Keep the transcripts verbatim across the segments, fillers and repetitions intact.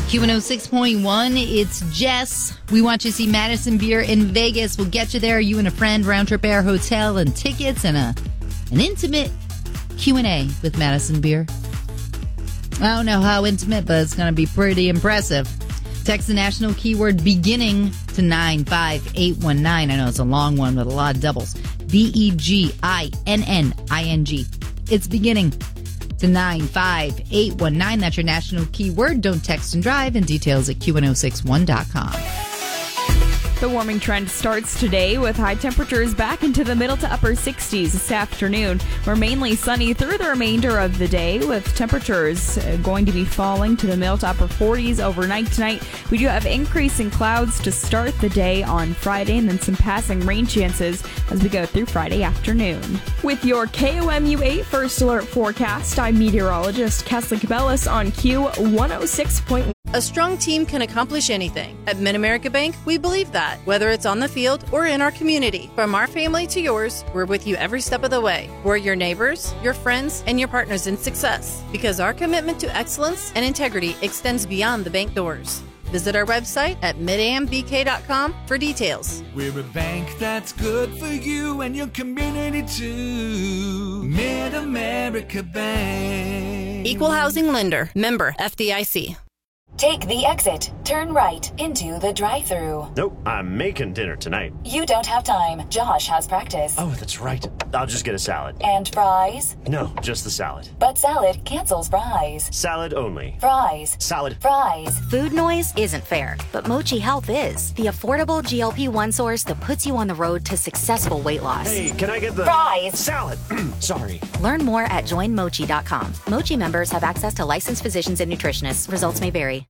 Q one oh six point one, it's Jess. We want you to see Madison Beer in Vegas. We'll get you there, you and a friend, round trip air hotel and tickets and a an intimate Q and A with Madison Beer. I don't know how intimate, but it's going to be pretty impressive. Text the national keyword beginning to nine five eight one nine. I know it's a long one with a lot of doubles. B E G I N N I N G. It's beginning to nine five eight one nine. That's your national keyword. Don't text and drive. And details at Q one oh six one dot com. The warming trend starts today with high temperatures back into the middle to upper sixties this afternoon. We're mainly sunny through the remainder of the day, with temperatures going to be falling to the middle to upper forties overnight tonight. We do have increasing clouds to start the day on Friday, and then some passing rain chances as we go through Friday afternoon. With your K O M U eight First Alert forecast, I'm meteorologist Kathleen Cabellis on Q one oh six point one. A strong team can accomplish anything. At Mid-America Bank, we believe that, whether it's on the field or in our community. From our family to yours, we're with you every step of the way. We're your neighbors, your friends, and your partners in success, because our commitment to excellence and integrity extends beyond the bank doors. Visit our website at mid a m b k dot com for details. We're a bank that's good for you and your community too. Mid-America Bank. Equal housing lender. Member F D I C. Take the exit. Turn right into the drive-thru. Nope, I'm making dinner tonight. You don't have time. Josh has practice. Oh, that's right. I'll just get a salad. And fries? No, just the salad. But salad cancels fries. Salad only. Fries. Salad. Fries. Food noise isn't fair, but Mochi Health is. The affordable G L P one source that puts you on the road to successful weight loss. Hey, can I get the... Fries. Salad. Sorry. Learn more at join mochi dot com. Mochi members have access to licensed physicians and nutritionists. Results may vary.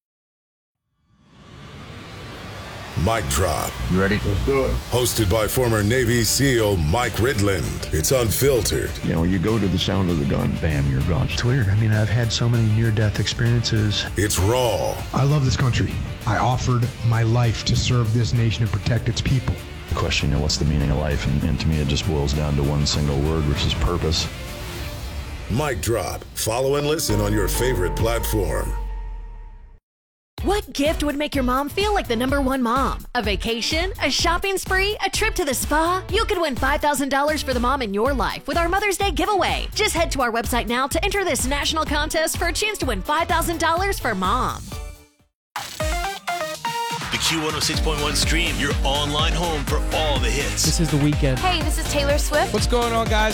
Mic Drop. You ready? Let's do it. Hosted by former Navy SEAL Mike Ridland. It's unfiltered. You know, you go to the sound of the gun, bam, you're gone. It's weird. I mean, I've had so many near-death experiences. It's raw. I love this country. I offered my life to serve this nation and protect its people. The question, you know, what's the meaning of life? And, and to me, it just boils down to one single word, which is purpose. Mic Drop. Follow and listen on your favorite platform. What gift would make your mom feel like the number one mom? A vacation? A shopping spree? A trip to the spa? You could win five thousand dollars for the mom in your life with our Mother's Day giveaway. Just head to our website now to enter this national contest for a chance to win five thousand dollars for mom. The Q one oh six point one stream, your online home for all the hits. This is The Weeknd. Hey, this is Taylor Swift. What's going on, guys?